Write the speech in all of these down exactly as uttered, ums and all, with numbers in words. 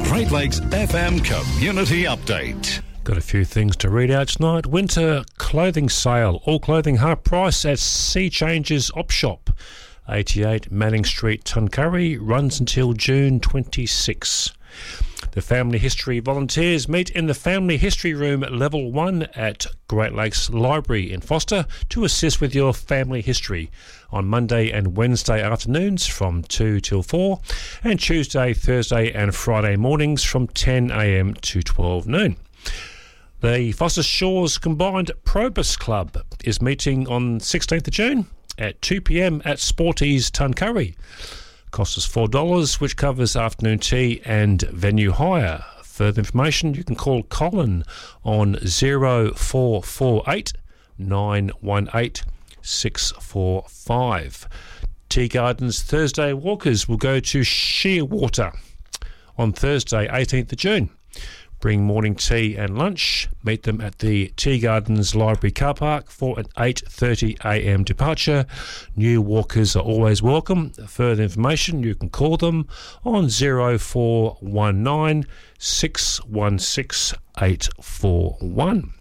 Great Lakes F M Community Update. Got a few things to read out tonight. Winter clothing sale. All clothing half price at Sea Changes Op Shop. eighty-eight Manning Street, Tuncurry. Runs until June twenty-sixth. The Family History volunteers meet in the Family History Room Level one at Great Lakes Library in Foster to assist with your family history on Monday and Wednesday afternoons from two till four and Tuesday, Thursday and Friday mornings from ten a m to twelve noon. The Foster Shores Combined Probus Club is meeting on sixteenth of June at two p m at Sporties Tuncurry. Cost us four dollars, which covers afternoon tea and venue hire. Further information, you can call Colin on zero four four eight nine one eight six four five. Tea Gardens Thursday walkers will go to Shearwater on Thursday, eighteenth of June. Bring morning tea and lunch. Meet them at the Tea Gardens Library car park for an eight thirty a m departure. New walkers are always welcome. Further information, you can call them on zero four one nine six one six eight four one.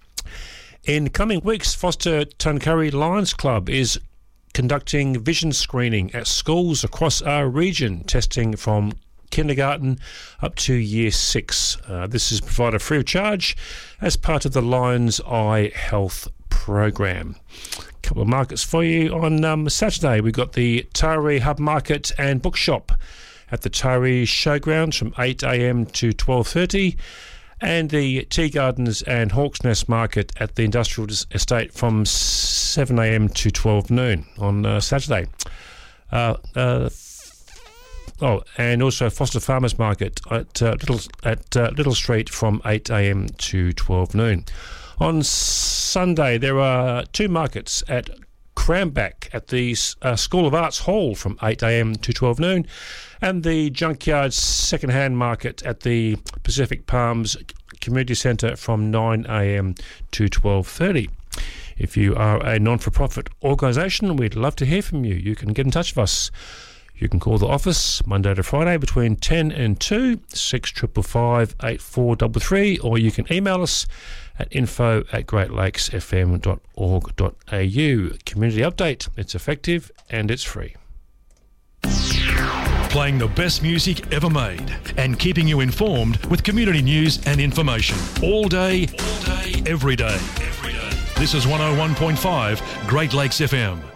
In coming weeks, Foster Tuncurry Lions Club is conducting vision screening at schools across our region, testing from kindergarten up to year six. Uh, this is provided free of charge as part of the Lions Eye Health program. A couple of markets for you on um, Saturday. We've got the Taree Hub Market and Bookshop at the Taree Showgrounds from eight a m to twelve thirty, and the Tea Gardens and Hawks Nest Market at the Industrial Estate from seven a m to twelve noon on uh, Saturday. Uh, uh, Oh, and also Foster Farmers Market at uh, Little at uh, Little Street from eight a m to twelve noon. On Sunday, there are two markets at Cramback at the uh, School of Arts Hall from eight a m to twelve noon, and the Junkyard Second-Hand Market at the Pacific Palms Community Centre from nine a m to twelve thirty. If you are a non-for-profit organisation, we'd love to hear from you. You can get in touch with us. You can call the office Monday to Friday between ten and two, six five five, eight four three three, or you can email us at info at great lakes f m dot org dot a u. Community update. It's effective and it's free. Playing the best music ever made and keeping you informed with community news and information. All day, all day, every day. Every day. This is one oh one point five Great Lakes F M.